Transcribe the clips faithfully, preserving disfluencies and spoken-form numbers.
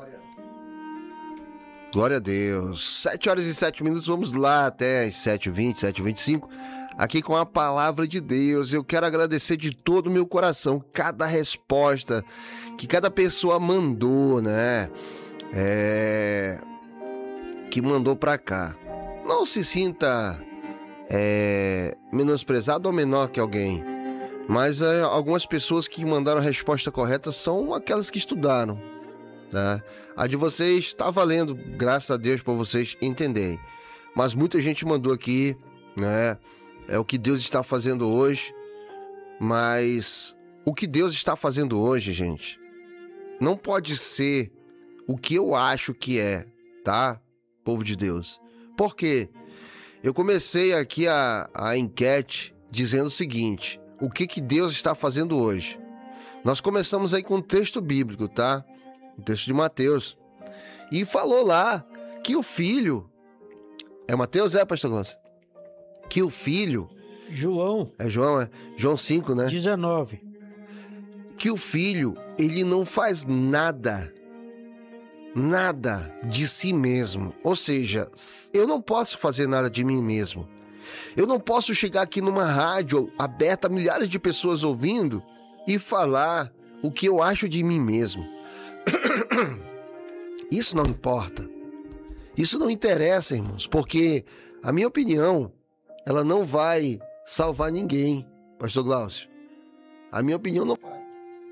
Glória a Deus. Sete horas e sete minutos, vamos lá até as sete e vinte, sete e vinte e cinco, aqui com a palavra de Deus. Eu quero agradecer de todo o meu coração cada resposta que cada pessoa mandou, né? É... Que mandou pra cá. Não se sinta é... menosprezado ou menor que alguém, mas é, algumas pessoas que mandaram a resposta correta são aquelas que estudaram. Né? A de vocês está valendo, graças a Deus, para vocês entenderem. Mas muita gente mandou aqui, né? É o que Deus está fazendo hoje. Mas o que Deus está fazendo hoje, gente, não pode ser o que eu acho que é, tá? Povo de Deus. Por quê? Eu comecei aqui a, a enquete dizendo o seguinte: o que, que Deus está fazendo hoje? Nós começamos aí com um texto bíblico, tá? O texto de Mateus, e falou lá que o filho, é Mateus, é, pastor Glaucio? Que o filho, João, é João, é João cinco, né? dezenove, que o filho, ele não faz nada, nada de si mesmo, ou seja, eu não posso fazer nada de mim mesmo, eu não posso chegar aqui numa rádio aberta a milhares de pessoas ouvindo e falar o que eu acho de mim mesmo. Isso não importa. Isso não interessa, irmãos, porque a minha opinião, ela não vai salvar ninguém, pastor Glaucio. A minha opinião não vai.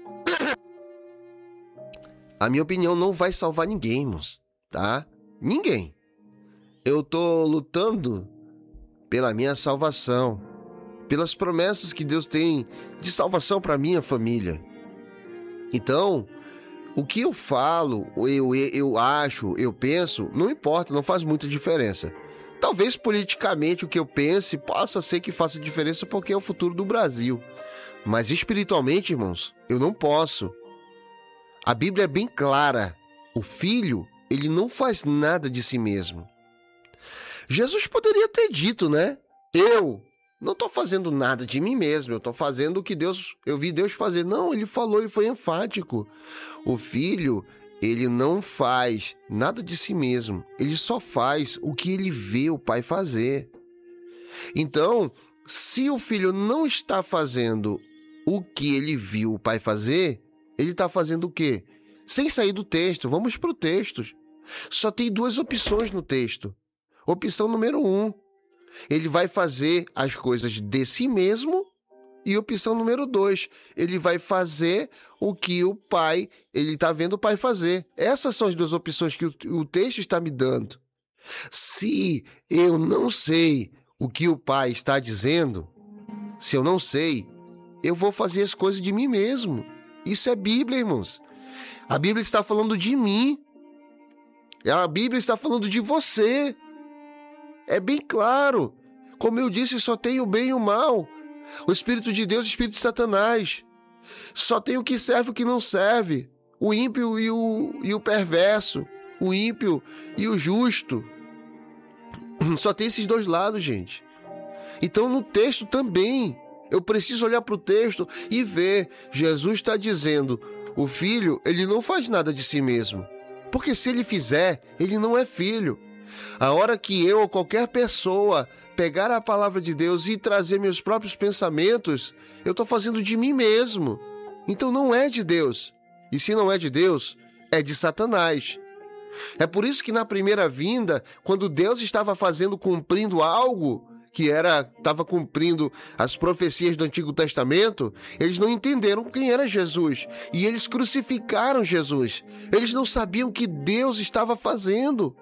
A minha opinião não vai salvar ninguém, irmãos, tá? Ninguém. Eu tô lutando pela minha salvação, pelas promessas que Deus tem de salvação para minha família. Então, o que eu falo, eu, eu acho, eu penso, não importa, não faz muita diferença. Talvez politicamente o que eu pense possa ser que faça diferença porque é o futuro do Brasil. Mas espiritualmente, irmãos, eu não posso. A Bíblia é bem clara. O filho, ele não faz nada de si mesmo. Jesus poderia ter dito, né? Eu não estou fazendo nada de mim mesmo, eu estou fazendo o que Deus, eu vi Deus fazer. Não, ele falou, ele foi enfático. O filho, ele não faz nada de si mesmo, ele só faz o que ele vê o pai fazer. Então, se o filho não está fazendo o que ele viu o pai fazer, ele está fazendo o quê? Sem sair do texto, vamos para o texto. Só tem duas opções no texto. Opção número um, ele vai fazer as coisas de si mesmo. E opção número dois, ele vai fazer o que o pai, ele está vendo o pai fazer. Essas são as duas opções que o, o texto está me dando. Se eu não sei o que o pai está dizendo, se eu não sei, eu vou fazer as coisas de mim mesmo. Isso é Bíblia, irmãos. A Bíblia está falando de mim. A Bíblia está falando de você. É bem claro. Como eu disse, só tem o bem e o mal. O Espírito de Deus e o Espírito de Satanás. Só tem o que serve e o que não serve. O ímpio e o, e o perverso. O ímpio e o justo. Só tem esses dois lados, gente. Então, no texto também, eu preciso olhar para o texto e ver. Jesus está dizendo, o filho, ele não faz nada de si mesmo. Porque se ele fizer, ele não é filho. A hora que eu ou qualquer pessoa pegar a palavra de Deus e trazer meus próprios pensamentos, eu estou fazendo de mim mesmo. Então não é de Deus. E se não é de Deus, é de Satanás. É por isso que na primeira vinda, quando Deus estava fazendo, cumprindo algo, que era, estava cumprindo as profecias do Antigo Testamento, eles não entenderam quem era Jesus. E eles crucificaram Jesus. Eles não sabiam o que Deus estava fazendo.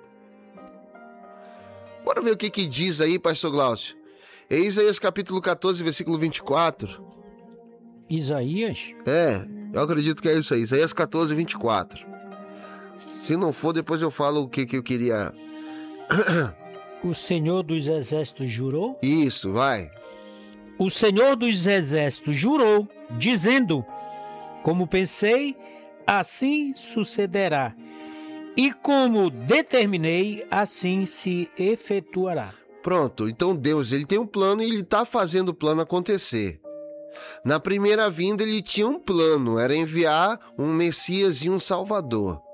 Bora ver o que, que diz aí, pastor Glaucio. É Isaías capítulo catorze, versículo vinte e quatro. Isaías? É, eu acredito que é isso aí. Isaías catorze, vinte e quatro. Se não for, depois eu falo o que, que eu queria... O Senhor dos Exércitos jurou? Isso, vai. O Senhor dos Exércitos jurou, dizendo, como pensei, assim sucederá. E como determinei, assim se efetuará. Pronto, então Deus, ele tem um plano e ele está fazendo o plano acontecer. Na primeira vinda ele tinha um plano, era enviar um Messias e um Salvador.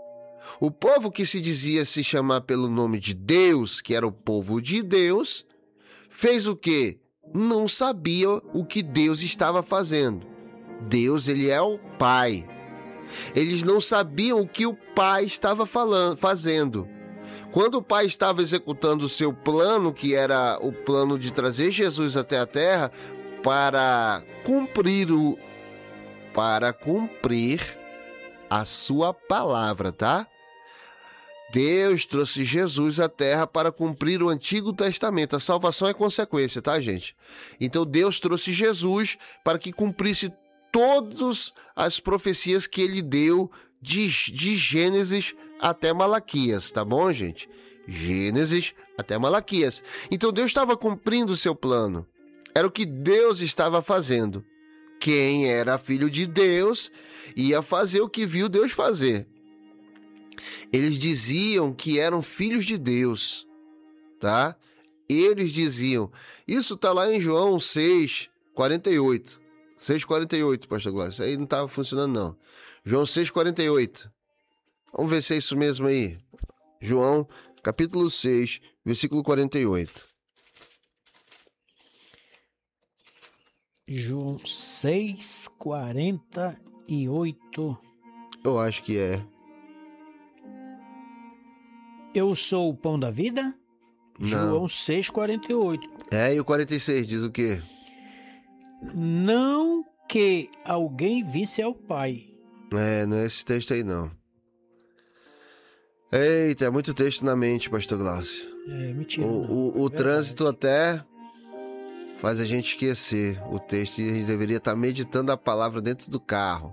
O povo que se dizia se chamar pelo nome de Deus, que era o povo de Deus, fez o quê? Não sabia o que Deus estava fazendo. Deus, ele é o Pai. Eles não sabiam o que o Pai estava falando, fazendo. Quando o Pai estava executando o seu plano, que era o plano de trazer Jesus até a Terra, para cumprir o para cumprir a sua palavra, tá? Deus trouxe Jesus à Terra para cumprir o Antigo Testamento. A salvação é consequência, tá, gente? Então Deus trouxe Jesus para que cumprisse todas as profecias que ele deu de, de Gênesis até Malaquias, tá bom, gente? Gênesis até Malaquias. Então Deus estava cumprindo o seu plano. Era o que Deus estava fazendo. Quem era filho de Deus ia fazer o que viu Deus fazer. Eles diziam que eram filhos de Deus, tá? Eles diziam. Isso está lá em João seis, quarenta e oito. seis, quarenta e oito, pastor Glaucio. Isso aí não estava funcionando, não. João seis, quarenta e oito. Vamos ver se é isso mesmo aí. João, capítulo seis, versículo quarenta e oito. João seis, quarenta e oito. Eu acho que é. Eu sou o pão da vida? Não. João seis, quarenta e oito. É, e o quarenta e seis diz o quê? Não que alguém visse ao Pai. É, não é esse texto aí, não. Eita, é muito texto na mente, pastor Glaucio. É, mentira. O, o, o trânsito até faz a gente esquecer o texto e a gente deveria estar meditando a palavra dentro do carro.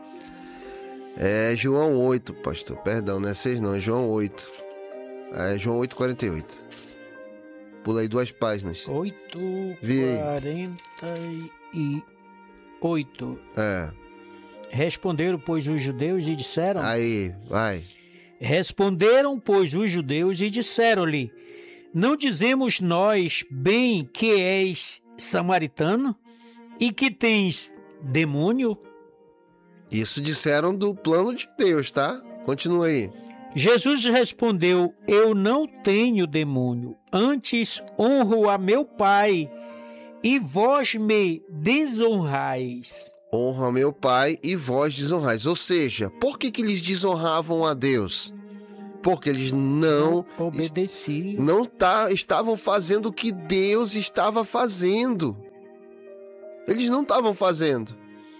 É João oito, pastor. Perdão, não é seis não, é João oito. É João oito, quarenta e oito. Pula aí duas páginas. oito, Vi aí. quarenta e oito. É. Responderam, pois, os judeus e disseram... Aí, vai. Responderam, pois, os judeus e disseram-lhe: não dizemos nós bem que és samaritano e que tens demônio? Isso disseram do plano de Deus, tá? Continua aí. Jesus respondeu: eu não tenho demônio, antes honro a meu Pai, e vós me desonrais. Honra a meu Pai e vós desonrais. Ou seja, por que que eles desonravam a Deus? Porque eles não obedeciam. Não tá, estavam fazendo o que Deus estava fazendo. Eles não estavam fazendo.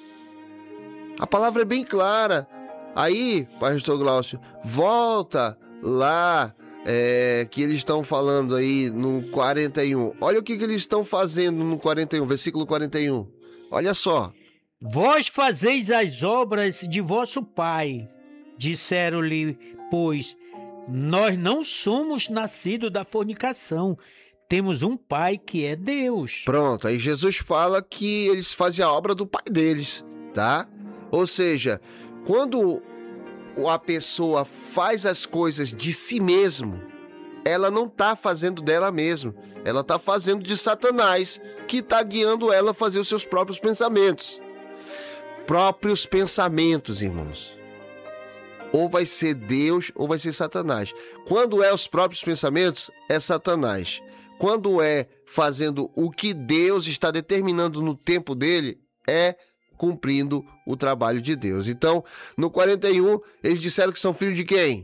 A palavra é bem clara. Aí, pastor Glaucio, volta lá é, que eles estão falando aí no quarenta e um. Olha o que, que eles estão fazendo no quarenta e um, versículo quarenta e um. Olha só. Vós fazeis as obras de vosso pai. Disseram-lhe, pois, nós não somos nascidos da fornicação. Temos um pai que é Deus. Pronto, aí Jesus fala que eles fazem a obra do pai deles, tá? Ou seja, quando a pessoa faz as coisas de si mesmo, ela não está fazendo dela mesma. Ela está fazendo de Satanás, que está guiando ela a fazer os seus próprios pensamentos. Próprios pensamentos, irmãos. Ou vai ser Deus ou vai ser Satanás. Quando é os próprios pensamentos, é Satanás. Quando é fazendo o que Deus está determinando no tempo dele, é cumprindo o trabalho de Deus. Então, no quarenta e um, eles disseram que são filhos de quem?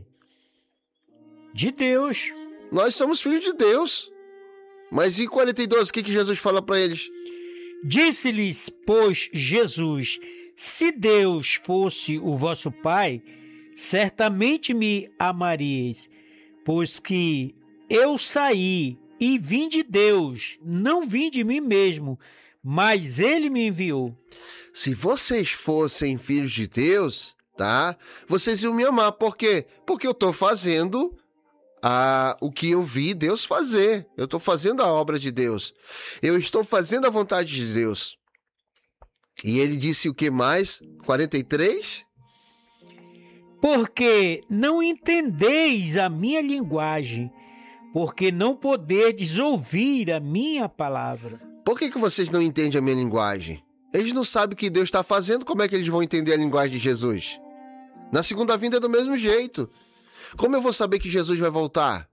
De Deus. Nós somos filhos de Deus. Mas em quarenta e dois, o que, que Jesus fala para eles? Disse-lhes, pois, Jesus: se Deus fosse o vosso Pai, certamente me amaríeis, pois que eu saí e vim de Deus, não vim de mim mesmo, mas Ele me enviou. Se vocês fossem filhos de Deus, tá? Vocês iam me amar. Por quê? Porque eu estou fazendo a, o que eu vi Deus fazer. Eu estou fazendo a obra de Deus. Eu estou fazendo a vontade de Deus. E ele disse o que mais? quarenta e três? Porque não entendeis a minha linguagem, porque não podedes ouvir a minha palavra. Por que que vocês não entendem a minha linguagem? Eles não sabem o que Deus está fazendo, como é que eles vão entender a linguagem de Jesus? Na segunda vinda é do mesmo jeito. Como eu vou saber que Jesus vai voltar?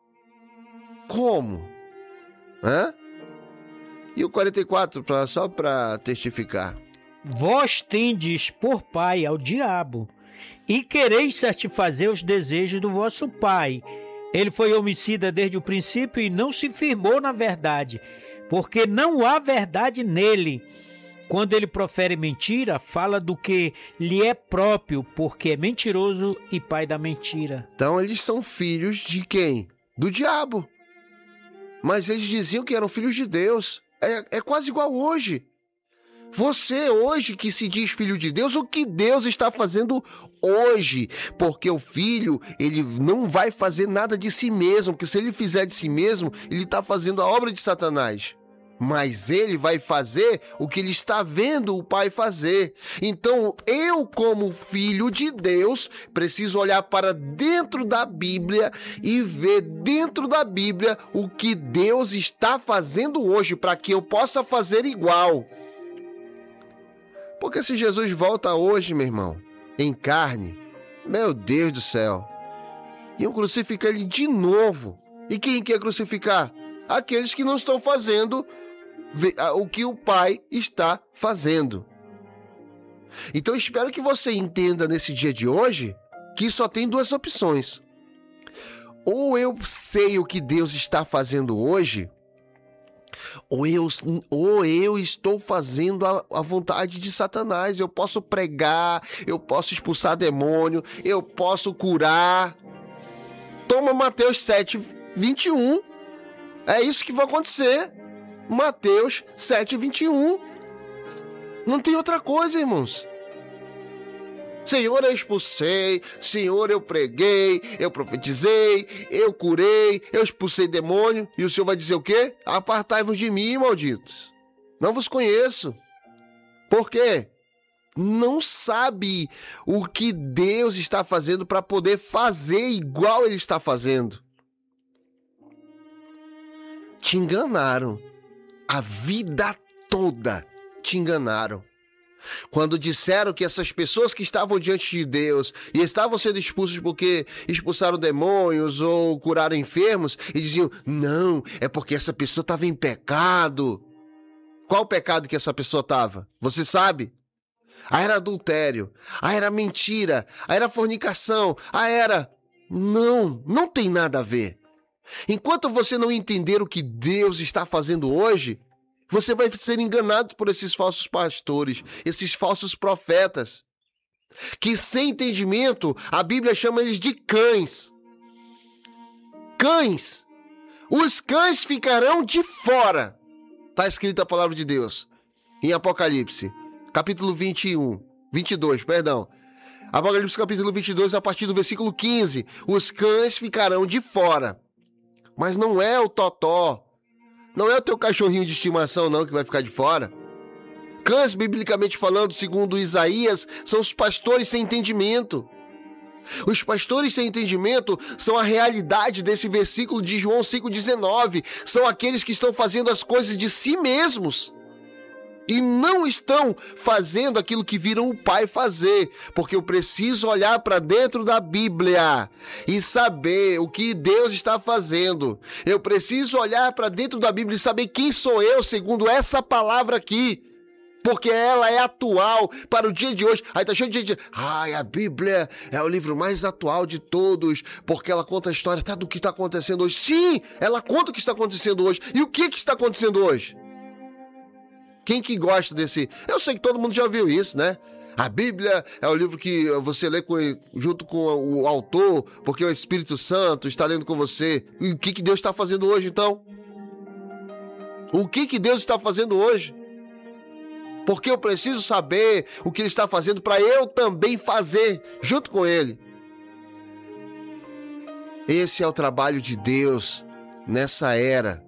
Como? Hã? E o quarenta e quatro, pra, só para testificar. Vós tendes por pai ao diabo, e quereis satisfazer os desejos do vosso pai. Ele foi homicida desde o princípio e não se firmou na verdade, porque não há verdade nele. Quando ele profere mentira, fala do que lhe é próprio, porque é mentiroso e pai da mentira. Então eles são filhos de quem? Do diabo. Mas eles diziam que eram filhos de Deus. É, é quase igual hoje. Você hoje que se diz filho de Deus, o que Deus está fazendo hoje? Porque o filho, ele não vai fazer nada de si mesmo, porque se ele fizer de si mesmo, ele está fazendo a obra de Satanás. Mas ele vai fazer o que ele está vendo o pai fazer. Então, eu como filho de Deus, preciso olhar para dentro da Bíblia e ver dentro da Bíblia o que Deus está fazendo hoje, para que eu possa fazer igual. Porque se Jesus volta hoje, meu irmão, em carne, meu Deus do céu, iam crucificar ele de novo. E quem quer crucificar? Aqueles que não estão fazendo o que o Pai está fazendo. Então eu espero que você entenda nesse dia de hoje que só tem duas opções. Ou eu sei o que Deus está fazendo hoje, ou eu, ou eu estou fazendo a, a vontade de Satanás. Eu posso pregar, eu posso expulsar demônio, eu posso curar. Toma Mateus sete, vinte e um. É isso que vai acontecer. Mateus sete, vinte e um. Não tem outra coisa, irmãos. Senhor, eu expulsei, Senhor, eu preguei, eu profetizei, eu curei, eu expulsei demônio. E o Senhor vai dizer o quê? Apartai-vos de mim, malditos. Não vos conheço. Por quê? Não sabe o que Deus está fazendo para poder fazer igual Ele está fazendo. Te enganaram. A vida toda te enganaram. Quando disseram que essas pessoas que estavam diante de Deus e estavam sendo expulsos porque expulsaram demônios ou curaram enfermos, e diziam, não, é porque essa pessoa estava em pecado. Qual o pecado que essa pessoa estava? Você sabe? Ah, era adultério. Ah, era mentira. Ah, era fornicação. Ah, era... Não, não tem nada a ver. Enquanto você não entender o que Deus está fazendo hoje, você vai ser enganado por esses falsos pastores, esses falsos profetas, que sem entendimento, a Bíblia chama eles de cães. Cães. Os cães ficarão de fora. Está escrito a palavra de Deus em Apocalipse, capítulo vinte e um, vinte e dois, perdão. Apocalipse capítulo vinte e dois, a partir do versículo quinze. Os cães ficarão de fora. Mas não é o totó, não é o teu cachorrinho de estimação não que vai ficar de fora. Cães, biblicamente falando, segundo Isaías, são os pastores sem entendimento. Os pastores sem entendimento são a realidade desse versículo de João cinco, dezenove. São aqueles que estão fazendo as coisas de si mesmos e não estão fazendo aquilo que viram o Pai fazer, porque eu preciso olhar para dentro da Bíblia e saber o que Deus está fazendo. Eu preciso olhar para dentro da Bíblia e saber quem sou eu segundo essa palavra aqui, porque ela é atual para o dia de hoje. Aí tá cheio de gente, ai, a Bíblia é o livro mais atual de todos, porque ela conta a história tá, do que está acontecendo hoje. Sim, ela conta o que está acontecendo hoje. E o que, que está acontecendo hoje? Quem que gosta desse... Eu sei que todo mundo já viu isso, né? A Bíblia é o livro que você lê com, junto com o autor, porque o Espírito Santo está lendo com você. E o que, que Deus está fazendo hoje, então? O que, que Deus está fazendo hoje? Porque eu preciso saber o que Ele está fazendo para eu também fazer junto com Ele. Esse é o trabalho de Deus nessa era.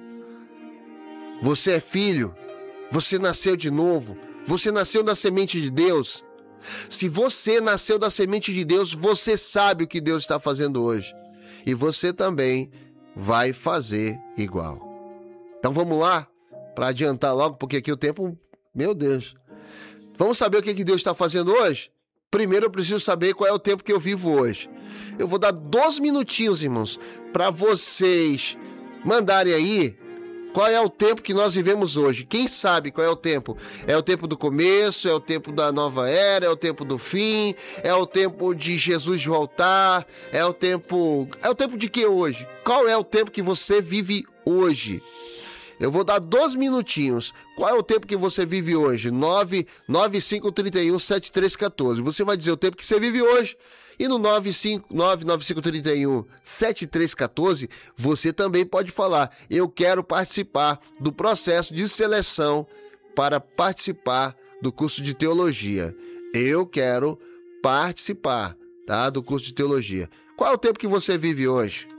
Você é filho. Você nasceu de novo, você nasceu da semente de Deus. Se você nasceu da semente de Deus, você sabe o que Deus está fazendo hoje. E você também vai fazer igual. Então vamos lá, para adiantar logo, porque aqui o tempo, meu Deus. Vamos saber o que Deus está fazendo hoje? primeiro eu preciso saber qual é o tempo que eu vivo hoje. Eu vou dar doze minutinhos, irmãos, para vocês mandarem aí qual é o tempo que nós vivemos hoje. Quem sabe qual é o tempo? É o tempo do começo, é o tempo da nova era, é o tempo do fim, é o tempo de Jesus voltar, é o tempo... É o tempo de que hoje? Qual é o tempo que você vive hoje? Eu vou dar doze minutinhos. Qual é o tempo que você vive hoje? nove nove cinco três um sete três um quatro. Você vai dizer o tempo que você vive hoje. E no nove nove cinco três um sete três um quatro, você também pode falar: eu quero participar do processo de seleção para participar do curso de teologia. Eu quero participar, tá, do curso de teologia. Qual é o tempo que você vive hoje?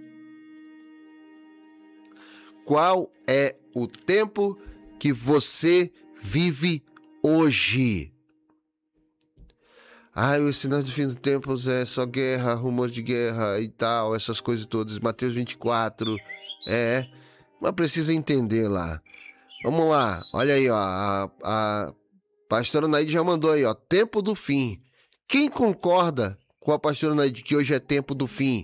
Qual é o tempo que você vive hoje? Ah, os sinais do fim dos tempos é só guerra, rumor de guerra e tal, essas coisas todas. Mateus vinte e quatro, é, mas precisa entender lá. Vamos lá, olha aí, ó, a, a pastora Naide já mandou aí, ó, tempo do fim. Quem concorda com a pastora Naide que hoje é tempo do fim?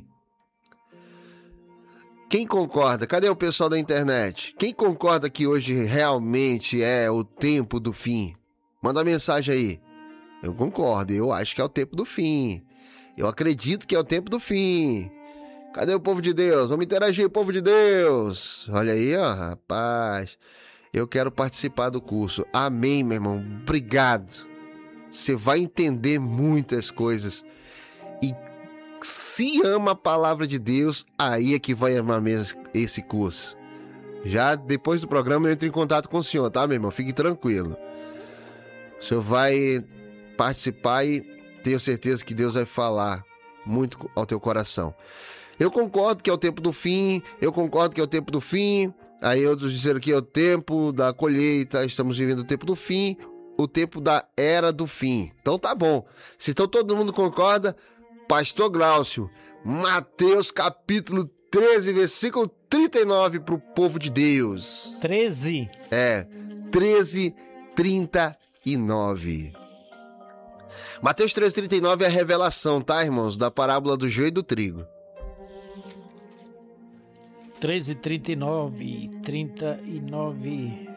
Quem concorda? Cadê o pessoal da internet? Quem concorda que hoje realmente é o tempo do fim? Manda mensagem aí. Eu concordo, eu acho que é o tempo do fim. Eu acredito que é o tempo do fim. Cadê o povo de Deus? Vamos interagir, povo de Deus. Olha aí, ó, rapaz. Eu quero participar do curso. Amém, meu irmão. Obrigado. Você vai entender muitas coisas. E se ama a palavra de Deus, aí é que vai amar mesmo esse curso. Já depois do programa eu entro em contato com o senhor, tá, meu irmão? Fique tranquilo. O senhor vai participar e tenho certeza que Deus vai falar muito ao teu coração. Eu concordo que é o tempo do fim, eu concordo que é o tempo do fim. Aí outros disseram que é o tempo da colheita, estamos vivendo o tempo do fim, o tempo da era do fim. Então tá bom. Se então todo mundo concorda, Pastor Glaucio, Mateus capítulo treze, versículo trinta e nove para o povo de Deus. treze. É, treze, trinta e nove. Mateus treze, trinta e nove é a revelação, tá, irmãos? Da parábola do joio e do trigo. treze, trinta e nove, trinta e nove.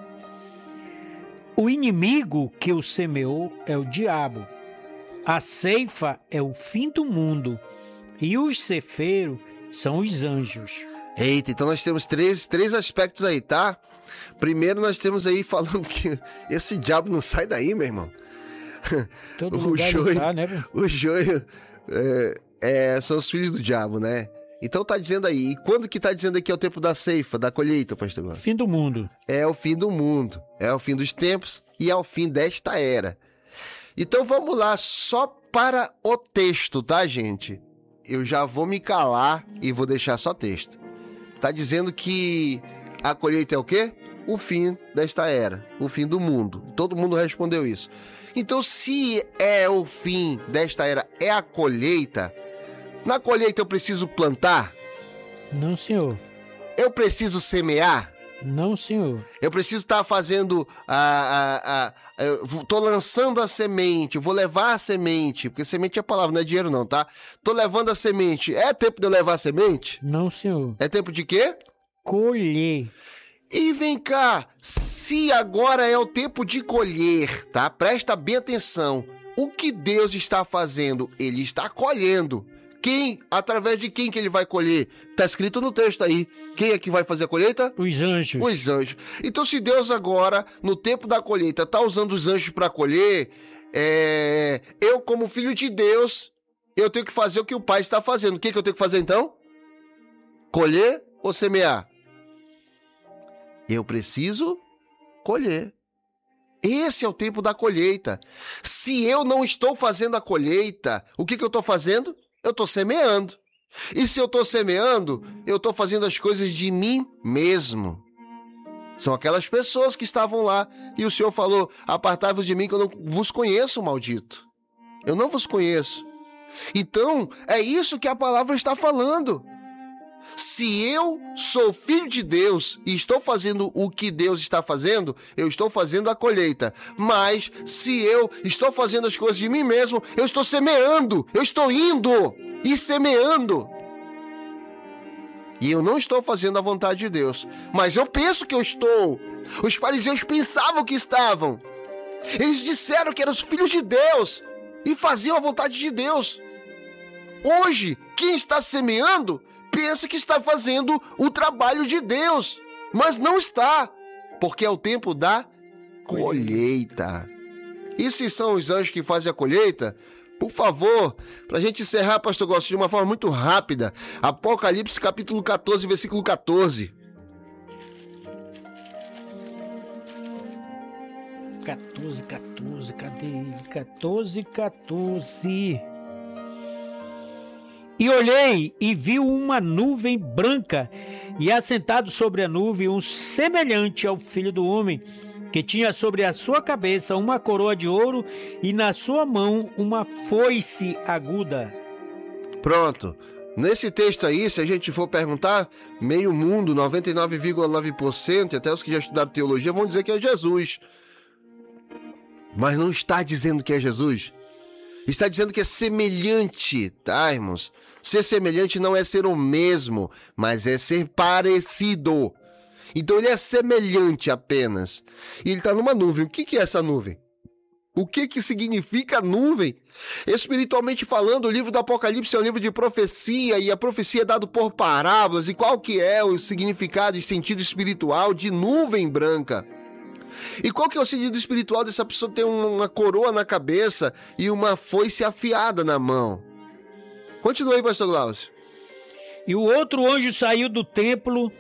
O inimigo que o semeou é o diabo. A ceifa é o fim do mundo e os cefeiros são os anjos. Eita, então nós temos três, três aspectos aí, tá? Primeiro nós temos aí falando que esse diabo não sai daí, meu irmão. Todo o lugar joio, tá, né? O joio é, é, são os filhos do diabo, né? Então tá dizendo aí, e quando que tá dizendo aqui é o tempo da ceifa, da colheita, pastor Glaucio? Fim do mundo. É o fim do mundo, é o fim dos tempos e é o fim desta era. Então vamos lá, só para o texto, tá, gente? Eu já vou me calar e vou deixar só texto. Tá dizendo que a colheita é o quê? O fim desta era, o fim do mundo. Todo mundo respondeu isso. Então, se é o fim desta era, é a colheita, na colheita eu preciso plantar? Não, senhor. Eu preciso semear? Não, senhor. Eu preciso estar fazendo a, a, a, a eu tô lançando a semente, vou levar a semente, porque semente é palavra, não é dinheiro não, tá? Tô levando a semente. É tempo de eu levar a semente? Não, senhor. É tempo de quê? Colher. E vem cá, se agora é o tempo de colher, tá? Presta bem atenção. O que Deus está fazendo? Ele está colhendo. Quem? Através de quem que ele vai colher? Tá escrito no texto aí. Quem é que vai fazer a colheita? Os anjos. Os anjos. Então, se Deus agora, no tempo da colheita, tá usando os anjos para colher, é... eu, como filho de Deus, eu tenho que fazer o que o Pai está fazendo. O que, que eu tenho que fazer, então? Colher ou semear? Eu preciso colher. Esse é o tempo da colheita. Se eu não estou fazendo a colheita, o que, que eu estou fazendo? Eu estou semeando. E se eu estou semeando, eu estou fazendo as coisas de mim mesmo. São aquelas pessoas que estavam lá e o Senhor falou: apartai-vos de mim que eu não vos conheço, maldito. Eu não vos conheço. Então, é isso que a palavra está falando. Se eu sou filho de Deus e estou fazendo o que Deus está fazendo, eu estou fazendo a colheita. Mas se eu estou fazendo as coisas de mim mesmo, eu estou semeando, eu estou indo e semeando. E eu não estou fazendo a vontade de Deus, mas eu penso que eu estou. Os fariseus pensavam que estavam. Eles disseram que eram os filhos de Deus e faziam a vontade de Deus. Hoje, quem está semeando pensa que está fazendo o trabalho de Deus, mas não está, porque é o tempo da colheita. E se são os anjos que fazem a colheita? Por favor, para a gente encerrar, pastor Glaucio, de uma forma muito rápida, Apocalipse capítulo catorze, versículo catorze. catorze, catorze, cadê? catorze, catorze. E olhei e vi uma nuvem branca, e assentado sobre a nuvem um semelhante ao Filho do Homem, que tinha sobre a sua cabeça uma coroa de ouro e na sua mão uma foice aguda. Pronto. Nesse texto aí, se a gente for perguntar, meio mundo, noventa e nove vírgula nove por cento, até os que já estudaram teologia, vão dizer que é Jesus. Mas não está dizendo que é Jesus. Está dizendo que é semelhante, tá, irmãos? Ser semelhante não é ser o mesmo, mas é ser parecido. Então ele é semelhante apenas. E ele está numa nuvem. O que que é essa nuvem? O que que significa a nuvem? Espiritualmente falando, o livro do Apocalipse é um livro de profecia, e a profecia é dada por parábolas. E qual que é o significado e sentido espiritual de nuvem branca? E qual que é o sentido espiritual dessa pessoa ter uma coroa na cabeça e uma foice afiada na mão? Continua aí, pastor Glaucio. E o outro anjo saiu do templo,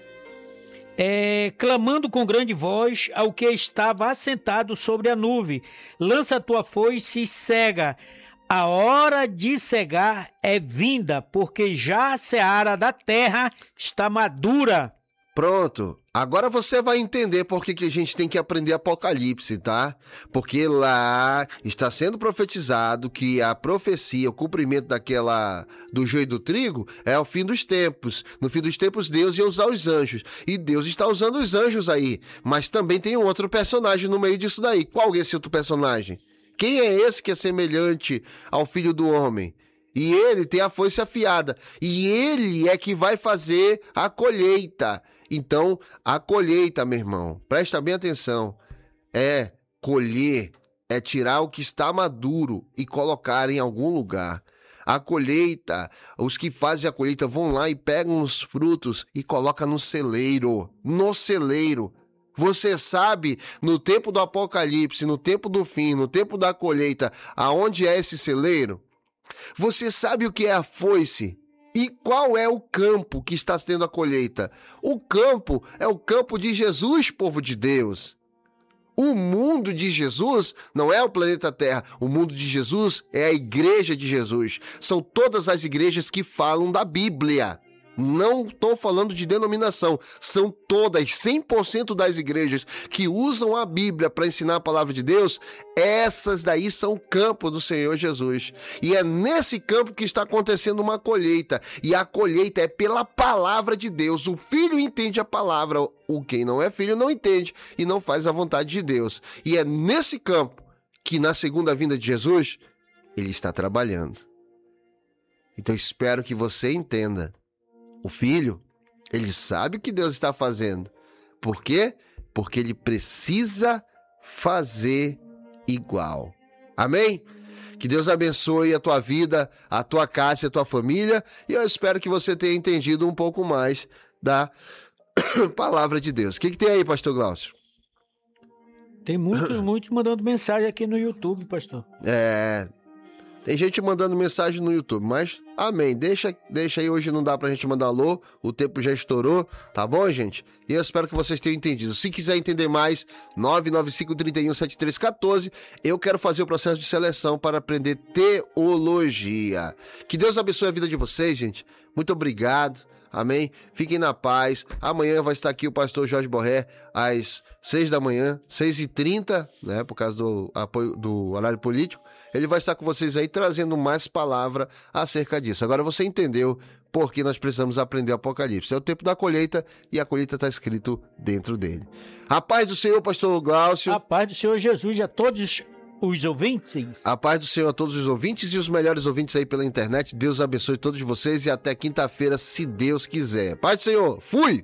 é, clamando com grande voz ao que estava assentado sobre a nuvem: lança a tua foice e cega. A hora de cegar é vinda, porque já a seara da terra está madura. Pronto. Agora você vai entender por que que a gente tem que aprender Apocalipse, tá? Porque lá está sendo profetizado que a profecia, o cumprimento daquela do joio do trigo, é o fim dos tempos. No fim dos tempos, Deus ia usar os anjos. E Deus está usando os anjos aí. Mas também tem um outro personagem no meio disso daí. Qual é esse outro personagem? Quem é esse que é semelhante ao Filho do Homem? E ele tem a foice afiada. E ele é que vai fazer a colheita. Então, a colheita, meu irmão, presta bem atenção, é colher, é tirar o que está maduro e colocar em algum lugar. A colheita, os que fazem a colheita vão lá e pegam os frutos e colocam no celeiro, no celeiro. Você sabe, no tempo do Apocalipse, no tempo do fim, no tempo da colheita, aonde é esse celeiro? Você sabe o que é a foice? E qual é o campo que está tendo a colheita? O campo é o campo de Jesus, povo de Deus. O mundo de Jesus não é o planeta Terra. O mundo de Jesus é a igreja de Jesus. São todas as igrejas que falam da Bíblia. Não estou falando de denominação. São todas, cem por cento das igrejas que usam a Bíblia para ensinar a palavra de Deus. Essas daí são o campo do Senhor Jesus. E é nesse campo que está acontecendo uma colheita. E a colheita é pela palavra de Deus. O filho entende a palavra. O quem não é filho não entende e não faz a vontade de Deus. E é nesse campo que na segunda vinda de Jesus, ele está trabalhando. Então espero que você entenda. O filho, ele sabe o que Deus está fazendo. Por quê? Porque ele precisa fazer igual. Amém? Que Deus abençoe a tua vida, a tua casa e a tua família. E eu espero que você tenha entendido um pouco mais da palavra de Deus. O que, que tem aí, pastor Glaucio? Tem muitos, muitos mandando mensagem aqui no YouTube, pastor. É... Tem gente mandando mensagem no YouTube, mas amém, deixa, deixa aí, hoje não dá pra gente mandar alô, o tempo já estourou, tá bom, gente? E eu espero que vocês tenham entendido. Se quiser entender mais, nove nove cinco, três um, sete três um quatro, eu quero fazer o processo de seleção para aprender teologia. Que Deus abençoe a vida de vocês, gente. Muito obrigado. Amém? Fiquem na paz. Amanhã vai estar aqui o pastor Jorge Borré às seis da manhã, seis e trinta, né? Por causa do apoio do horário político. Ele vai estar com vocês aí trazendo mais palavra acerca disso. Agora você entendeu por que nós precisamos aprender Apocalipse. É o tempo da colheita e a colheita está escrito dentro dele. A paz do Senhor, pastor Glaucio. A paz do Senhor Jesus a todos os ouvintes. A paz do Senhor a todos os ouvintes e os melhores ouvintes aí pela internet. Deus abençoe todos vocês e até quinta-feira, se Deus quiser. Paz do Senhor. Fui!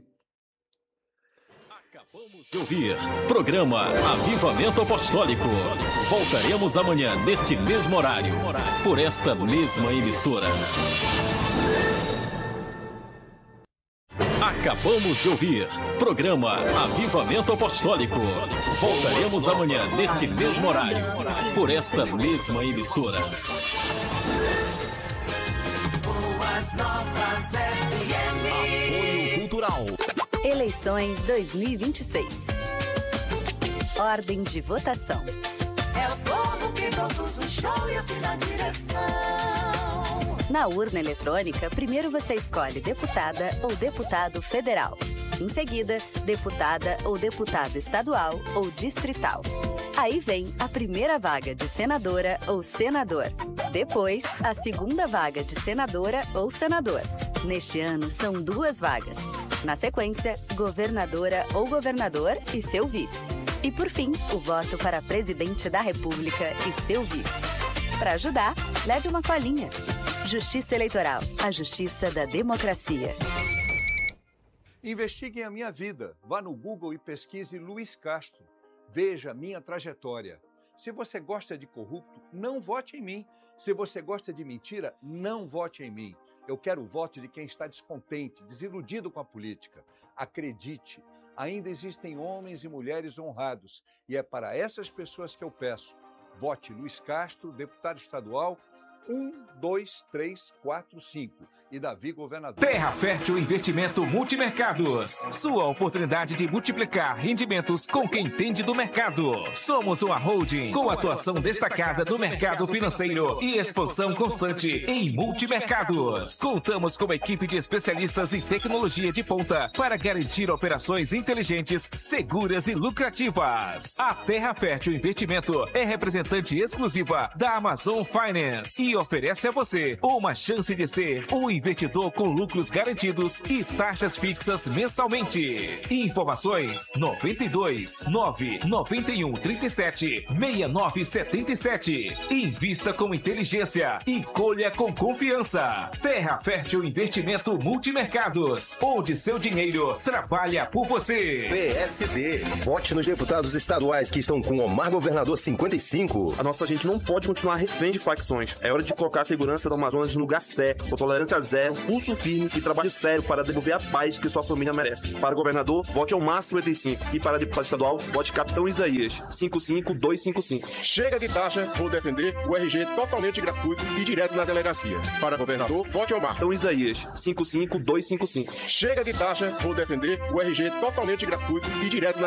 Acabamos de ouvir programa Avivamento Apostólico. Voltaremos amanhã neste mesmo horário, por esta mesma emissora. Acabamos de ouvir programa Avivamento Apostólico. Voltaremos amanhã neste mesmo horário, por esta mesma emissora. Boas Novas F M. Apoio Cultural. Eleições dois mil e vinte e seis. Ordem de votação. É o povo que produz o show e assina a direção. Na urna eletrônica, primeiro você escolhe deputada ou deputado federal. Em seguida, deputada ou deputado estadual ou distrital. Aí vem a primeira vaga de senadora ou senador. Depois, a segunda vaga de senadora ou senador. Neste ano, são duas vagas. Na sequência, governadora ou governador e seu vice. E por fim, o voto para presidente da República e seu vice. Para ajudar, leve uma colinha. Justiça Eleitoral, a justiça da democracia. Investiguem a minha vida. Vá no Google e pesquise Luiz Castro. Veja a minha trajetória. Se você gosta de corrupto, não vote em mim. Se você gosta de mentira, não vote em mim. Eu quero o voto de quem está descontente, desiludido com a política. Acredite, ainda existem homens e mulheres honrados. E é para essas pessoas que eu peço. Vote Luiz Castro, deputado estadual, um, dois, três, quatro, cinco. E Davi, governador. Terra Fértil Investimento Multimercados. Sua oportunidade de multiplicar rendimentos com quem entende do mercado. Somos uma holding com atuação destacada no mercado financeiro e expansão constante em multimercados. Contamos com uma equipe de especialistas em tecnologia de ponta para garantir operações inteligentes, seguras e lucrativas. A Terra Fértil Investimento é representante exclusiva da Amazon Finance e oferece a você uma chance de ser um investidor com lucros garantidos e taxas fixas mensalmente. Informações noventa e dois, nove noventa e um, trinta e sete, sessenta e nove setenta e sete. Invista com inteligência e colha com confiança. Terra Fértil Investimento Multimercados, onde seu dinheiro trabalha por você. P S D. Vote nos deputados estaduais que estão com Omar Governador cinquenta e cinco. A nossa gente não pode continuar refém de facções. É hora de colocar a segurança do Amazonas no lugar certo, com tolerância zero, pulso firme e trabalho sério para devolver a paz que sua família merece. Para governador, vote ao máximo cinquenta e cinco. E para deputado estadual, vote Capitão Isaías, cinco cinco dois cinco cinco. Chega de taxa, vou defender o R G totalmente gratuito e direto nas delegacias. Para governador, vote ao Capitão Isaías, cinco cinco dois cinco cinco. Chega de taxa, vou defender o R G totalmente gratuito e direto nas